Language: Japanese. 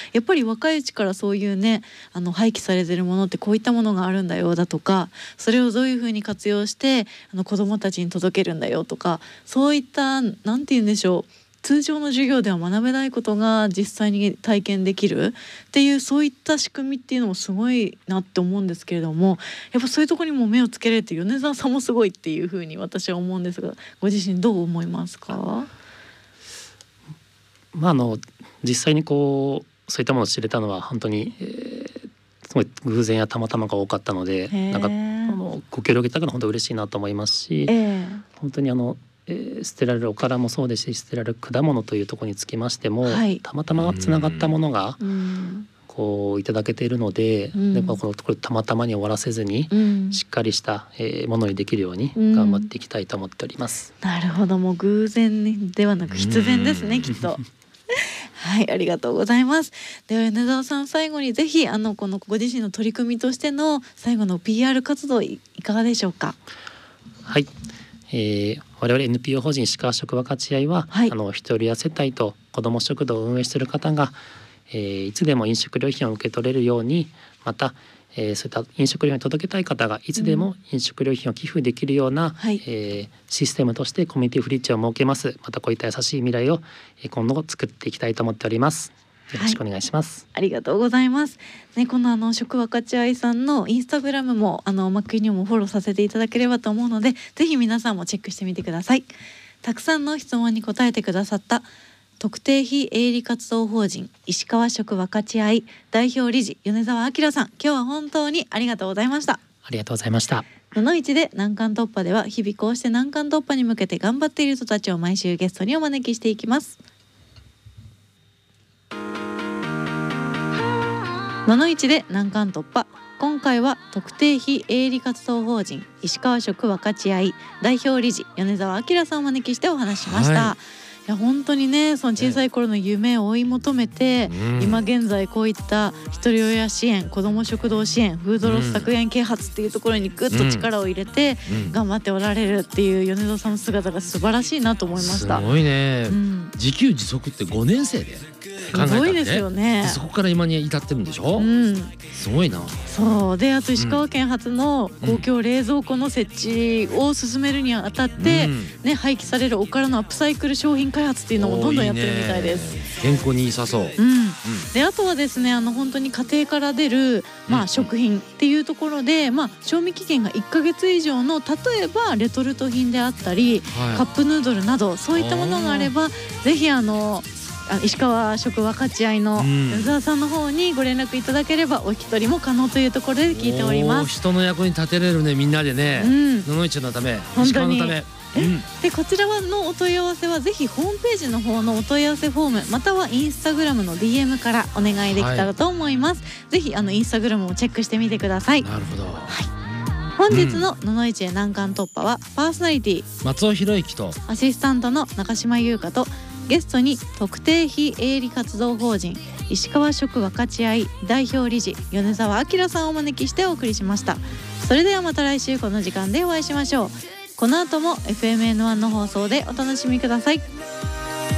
やっぱり若いうちからそういうね廃棄されてるものってこういったものがあるんだよだとか、それをどういうふうに活用して子どもたちに届けるんだよとか、そういったなんて言うんでしょう、通常の授業では学べないことが実際に体験できるっていう、そういった仕組みっていうのもすごいなって思うんですけれども、やっぱそういうところにも目をつけられて米沢さんもすごいっていうふうに私は思うんですが、ご自身どう思いますか？ 実際にそういったものを知れたのは本当に、すごい偶然やたまたまが多かったので、なんかご協力いただくのは本当嬉しいなと思いますし、本当に捨てられるおからもそうですし、捨てられる果物というところにつきましても、たまたまつながったものがいただけているので、やっぱこれたまたまに終わらせずに、しっかりした、ものにできるように頑張っていきたいと思っております。 なるほど、もう偶然ではなく必然ですね、きっと。はい、ありがとうございます。では米沢さん、最後にぜひこのご自身の取り組みとしての最後の PR 活動いかがでしょうか？ はい、我々 NPO 法人石川食分かち合いは、ひとり親世帯と子ども食堂を運営している方が、いつでも飲食料品を受け取れるように、また、そういった飲食料品を届けたい方がいつでも飲食料品を寄付できるような、システムとしてコミュニティフリッジを設けます。またこういった優しい未来を今後作っていきたいと思っております。よろしくお願いします。 ありがとうございます。ね、この食分かち合いさんのインスタグラムもマックにもフォローさせていただければと思うので、ぜひ皆さんもチェックしてみてください。たくさんの質問に答えてくださった特定非営利活動法人石川食分かち合い代表理事米沢明さん、今日は本当にありがとうございました。 ありがとうございました。 ののいちで難関突破では、日々こうして難関突破に向けて頑張っている人たちを毎週ゲストにお招きしていきます。ののいちで難関突破、今回は特定非営利活動法人石川食分かち合い代表理事米沢明さんをお招きしてお話ししました。いや本当にね、その小さい頃の夢を追い求めて、今現在こういったひとり親支援、子ども食堂支援、フードロス削減啓発っていうところにぐっと力を入れて頑張っておられるっていう米沢さんの姿が素晴らしいなと思いました。 すごいね、自給自足って5年生で考えたすごいですよね。 そこから今に至ってるんでしょ、すごいな。 そうで、あと石川県初の公共冷蔵庫の設置を進めるにあたって、廃棄されるおからのアップサイクル商品開発っていうのもどんどんやってるみたいです。 健康に良さそう。 で、あとはですね、本当に家庭から出る、食品っていうところで、賞味期限が1ヶ月以上の、例えばレトルト品であったり、カップヌードルなどそういったものがあれば、ぜひ石川食分かち合いの米沢さんの方にご連絡いただければお引き取りも可能というところで聞いております。 人の役に立てれるね、みんなでね、ののいちのため、石川のため。 で、こちらのお問い合わせはぜひホームページの方のお問い合わせフォーム、またはインスタグラムの DM からお願いできたらと思います。ぜひインスタグラムをチェックしてみてください。 なるほど。 本日のののいちへ難関突破は、パーソナリティ松尾博之とアシスタントの中島優香と、ゲストに特定非営利活動法人石川食分かち合い代表理事米沢明さんをお招きしてお送りしました。それではまた来週この時間でお会いしましょう。この後も FMN1 の放送でお楽しみください。